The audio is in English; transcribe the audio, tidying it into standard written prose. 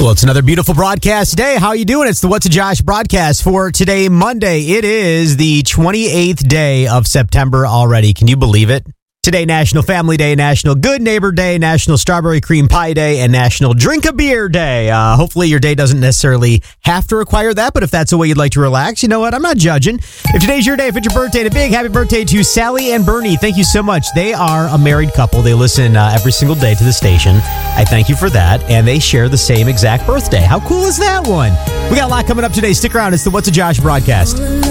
Well, it's another beautiful broadcast day. How are you doing? It's the What's a Josh broadcast for today, Monday. It is the 28th day of September already. Can you believe it? Today, National Family Day, National Good Neighbor Day, National Strawberry Cream Pie Day, and National Drink a Beer Day. Hopefully your day doesn't necessarily have to require that, but if that's the way you'd like to relax, you know what? I'm not judging. If today's your day, if it's your birthday, a big happy birthday to Sally and Bernie. Thank you so much. They are a married couple. They listen every single day to the station. I thank you for that, and they share the same exact birthday. How cool is that one? We got a lot coming up today. Stick around. It's the What's a Josh broadcast.